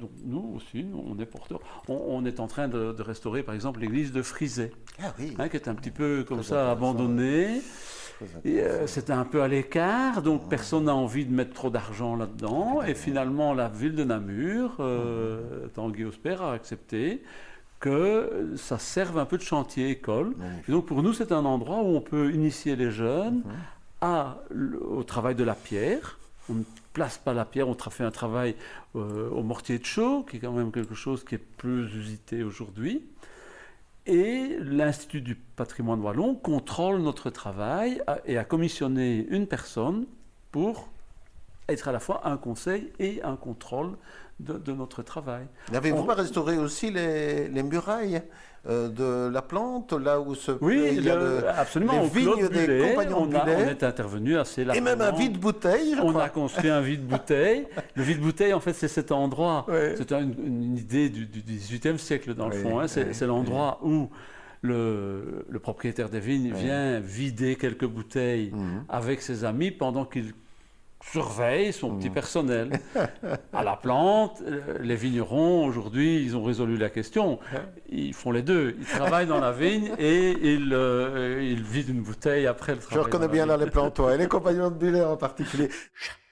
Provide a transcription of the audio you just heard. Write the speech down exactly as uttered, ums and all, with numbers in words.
donc nous aussi, on est porteurs. On, on est en train de, de restaurer, par exemple, l'église de Frisay, ah, oui. hein, qui est un petit peu comme Très ça abandonnée. Et, euh, intéressant. c'était un peu à l'écart, donc personne n'a envie de mettre trop d'argent là-dedans. Et finalement, la ville de Namur, euh, Tanguy Osper, a accepté que ça serve un peu de chantier école. Magnifique. Et donc pour nous, c'est un endroit où on peut initier les jeunes à, au travail de la pierre. On ne place pas la pierre, on tra- fait un travail euh, au mortier de chaux, qui est quand même quelque chose qui est plus usité aujourd'hui. Et l'Institut du patrimoine wallon contrôle notre travail a- et a commissionné une personne pour être à la fois un conseil et un contrôle de, de notre travail. N'avez-vous On- pas restauré aussi les, les murailles euh, de la plante, là où se Oui, il y a le- le- absolument. les au vignes Claude des Bullet, compagnons de on, a- Bullet, on est intervenu assez et largement. même un vide-bouteille, je On crois. a construit un vide-bouteille. Le vide-bouteille, en fait, c'est cet endroit. Ouais. C'est une, une idée du, du dix-huitième siècle, dans le Oui, fond. hein. C'est oui, c'est l'endroit où le, le propriétaire des vignes Oui. vient vider quelques bouteilles Mhm. avec ses amis pendant qu'il surveille son petit Mhm. personnel. À la plante, euh, les vignerons, aujourd'hui, ils ont résolu la question. Ils font les deux. Ils travaillent dans la vigne et ils, euh, ils vident une bouteille après le Je travail. reconnais dans la bien là vigne. les plantois et les compagnons de Bullet en particulier.